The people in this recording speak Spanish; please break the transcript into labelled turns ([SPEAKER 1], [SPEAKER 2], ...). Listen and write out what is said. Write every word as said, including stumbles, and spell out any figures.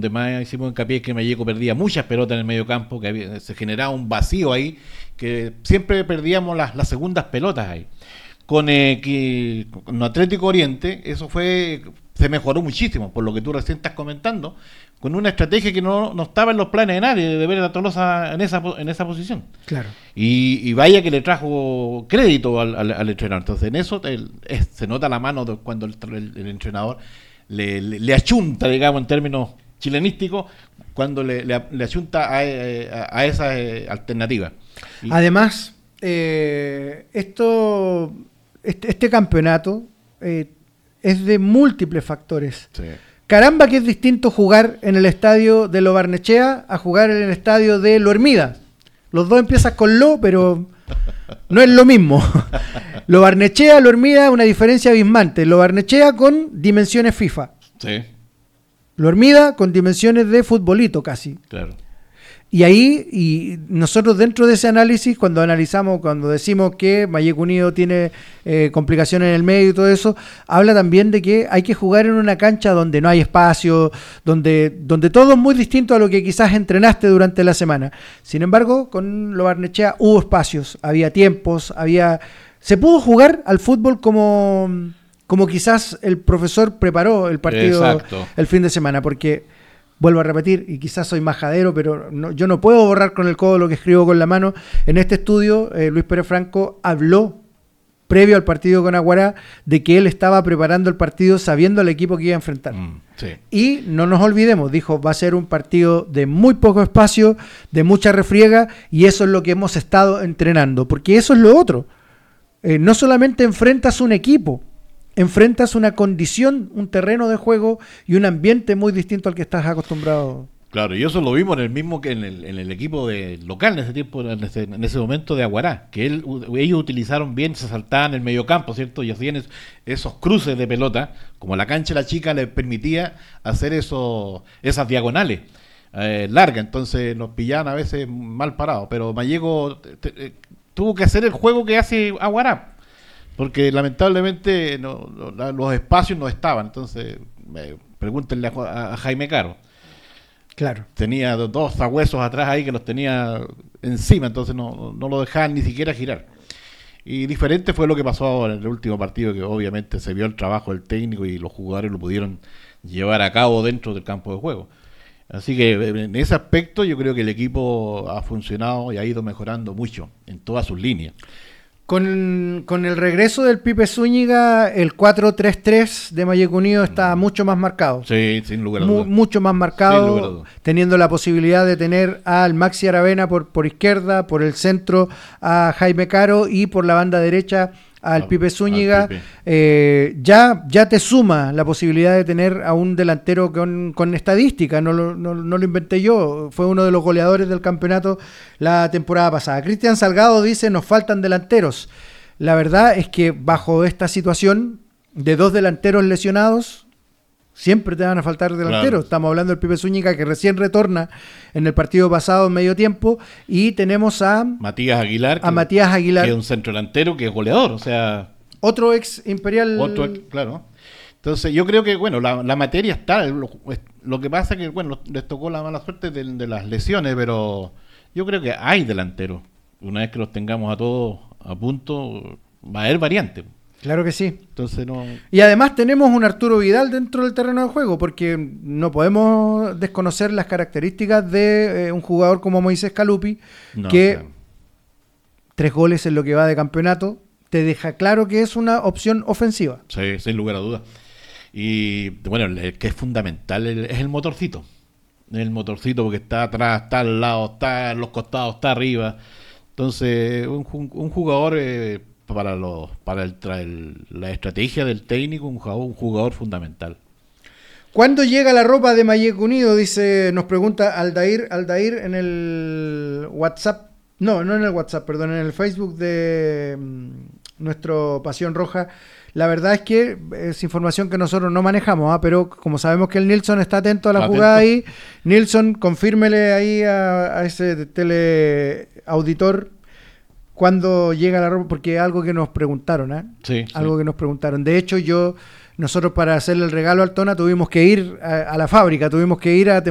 [SPEAKER 1] donde más hicimos hincapié es que Malleco perdía muchas pelotas en el medio campo, que había, se generaba un vacío ahí, que siempre perdíamos las, las segundas pelotas ahí. Con, eh, que, con Atlético Oriente, eso fue se mejoró muchísimo, por lo que tú recién estás comentando, con una estrategia que no, no estaba en los planes de nadie, de ver a Tolosa en esa en esa posición.
[SPEAKER 2] Claro.
[SPEAKER 1] Y, y vaya que le trajo crédito al, al, al entrenador. Entonces, en eso el, es, se nota la mano de cuando el, el, el entrenador le, le, le achunta, digamos, en términos chilenísticos, cuando le, le, le achunta a, a, a esa eh, alternativa. Y,
[SPEAKER 2] además, eh, esto este, este campeonato eh, es de múltiples factores.
[SPEAKER 1] Sí.
[SPEAKER 2] Caramba que es distinto jugar en el estadio de Lo Barnechea a jugar en el estadio de Lo Hermida. Los dos empiezan con Lo, pero no es lo mismo. Lo Barnechea, Lo Hermida, una diferencia abismante. Lo Barnechea con dimensiones FIFA.
[SPEAKER 1] Sí.
[SPEAKER 2] Lo Hermida con dimensiones de futbolito casi.
[SPEAKER 1] Claro.
[SPEAKER 2] Y ahí, y nosotros dentro de ese análisis, cuando analizamos, cuando decimos que Malleco Unido tiene eh, complicaciones en el medio y todo eso, habla también de que hay que jugar en una cancha donde no hay espacio, donde, donde todo es muy distinto a lo que quizás entrenaste durante la semana. Sin embargo, con Lo Barnechea hubo espacios, había tiempos, había... se pudo jugar al fútbol como, como quizás el profesor preparó el partido. Exacto. El fin de semana, porque... vuelvo a repetir, y quizás soy majadero, pero no, yo no puedo borrar con el codo lo que escribo con la mano. En este estudio, eh, Luis Pérez Franco habló, previo al partido con Aguará, de que él estaba preparando el partido sabiendo el equipo que iba a enfrentar. Mm, sí. Y no nos olvidemos, dijo, va a ser un partido de muy poco espacio, de mucha refriega, y eso es lo que hemos estado entrenando, porque eso es lo otro. Eh, no solamente enfrentas un equipo, enfrentas una condición, un terreno de juego y un ambiente muy distinto al que estás acostumbrado.
[SPEAKER 1] Claro, y eso lo vimos en el mismo que en el, en el equipo de local en ese tiempo, en ese, en ese momento de Aguará, que él, ellos utilizaron bien, se saltaban el medio campo, ¿cierto? Y hacían es, esos cruces de pelota, como la cancha la chica les permitía hacer eso, esas diagonales eh, largas, entonces nos pillaban a veces mal parados, pero Malleco te, te, tuvo que hacer el juego que hace Aguará, porque lamentablemente no, no, los espacios no estaban. Entonces, eh, pregúntenle a, a Jaime Caro.
[SPEAKER 2] Claro.
[SPEAKER 1] Tenía dos sagüesos atrás ahí que los tenía encima, entonces no, no lo dejaban ni siquiera girar. Y diferente fue lo que pasó ahora en el último partido, que obviamente se vio el trabajo del técnico y los jugadores lo pudieron llevar a cabo dentro del campo de juego. Así que en ese aspecto yo creo que el equipo ha funcionado y ha ido mejorando mucho en todas sus líneas.
[SPEAKER 2] Con, con el regreso del Pipe Zúñiga, el cuatro tres tres de Malleco Unido está mucho más marcado.
[SPEAKER 1] Sí, sin lugar a dudas.
[SPEAKER 2] Mu- mucho más marcado, teniendo la posibilidad de tener al Maxi Aravena por, por izquierda, por el centro a Jaime Caro y por la banda derecha al ah, Pipe Zúñiga. Al Pipe. Eh, ya, ya te suma la posibilidad de tener a un delantero con, con estadística, no lo, no, no lo inventé yo, fue uno de los goleadores del campeonato la temporada pasada. Cristian Salgado dice, nos faltan delanteros. La verdad es que bajo esta situación de dos delanteros lesionados, siempre te van a faltar delanteros. Claro. Estamos hablando del Pipe Zúñiga, que recién retorna en el partido pasado en medio tiempo, y tenemos a
[SPEAKER 1] Matías Aguilar,
[SPEAKER 2] a que, Matías Aguilar,
[SPEAKER 1] que es un centro delantero que es goleador, o sea,
[SPEAKER 2] otro ex Imperial.
[SPEAKER 1] Otro ex, claro. Entonces yo creo que bueno, la, la materia está, lo, lo que pasa es que bueno, les tocó la mala suerte de, de las lesiones, pero yo creo que hay delanteros. Una vez que los tengamos a todos a punto, va a haber variante.
[SPEAKER 2] Claro que sí.
[SPEAKER 1] Entonces no...
[SPEAKER 2] Y además tenemos un Arturo Vidal dentro del terreno de juego, porque no podemos desconocer las características de eh, un jugador como Moisés Calupi, no, que claro. tres goles en lo que va de campeonato te deja claro que es una opción ofensiva.
[SPEAKER 1] Sí, sin lugar a dudas. Y bueno, el que es fundamental es el motorcito. El motorcito porque está atrás, está al lado, está en los costados, está arriba. Entonces, un, un jugador... Eh, para los para el, el, la estrategia del técnico, un jugador, un jugador fundamental.
[SPEAKER 2] ¿Cuándo llega la ropa de Malleco Unido? Dice, nos pregunta Aldair, Aldair en el WhatsApp, no, no en el WhatsApp, perdón, en el Facebook de um, nuestro Pasión Roja. La verdad es que es información que nosotros no manejamos, ¿eh? Pero como sabemos que el Nilsson está atento a la atento. jugada ahí, Nilsson, confírmele ahí a, a ese teleauditor cuando llega la ropa, porque es algo que nos preguntaron, ¿eh?
[SPEAKER 1] Sí,
[SPEAKER 2] algo
[SPEAKER 1] sí.
[SPEAKER 2] que nos preguntaron. De hecho, yo, nosotros para hacerle el regalo al Tona tuvimos que ir a, a la fábrica, tuvimos que ir a